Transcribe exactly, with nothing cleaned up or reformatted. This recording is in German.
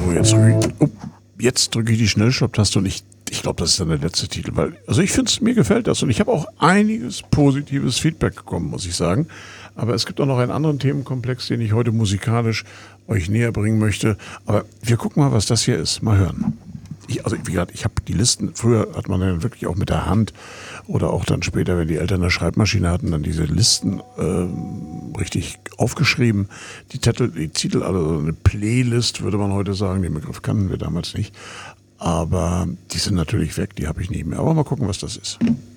So, jetzt drücke ich, oh, jetzt drücke ich die Schnellstopp-Taste und ich, ich glaube, das ist dann der letzte Titel. Weil, also ich finde es, mir gefällt das und ich habe auch einiges positives Feedback bekommen, muss ich sagen. Aber es gibt auch noch einen anderen Themenkomplex, den ich heute musikalisch euch näher bringen möchte. Aber wir gucken mal, was das hier ist. Mal hören. Ich, also wie gesagt, ich habe die Listen, früher hat man dann wirklich auch mit der Hand oder auch dann später, wenn die Eltern eine Schreibmaschine hatten, dann diese Listen äh, richtig aufgeschrieben. Die Titel, die Titel, also eine Playlist, würde man heute sagen. Den Begriff kannten wir damals nicht. Aber die sind natürlich weg, die habe ich nicht mehr. Aber mal gucken, was das ist.